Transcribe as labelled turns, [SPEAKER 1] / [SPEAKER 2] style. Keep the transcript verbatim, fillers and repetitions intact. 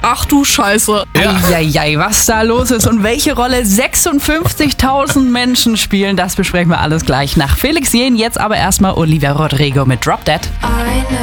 [SPEAKER 1] Ach du Scheiße.
[SPEAKER 2] Ja.
[SPEAKER 3] Eieiei, was da los ist und welche Rolle sechsundfünfzigtausend Menschen spielen, das besprechen wir alles gleich nach Felix Jähn. Jetzt aber erstmal Olivia Rodrigo mit Drop Dead.
[SPEAKER 4] I know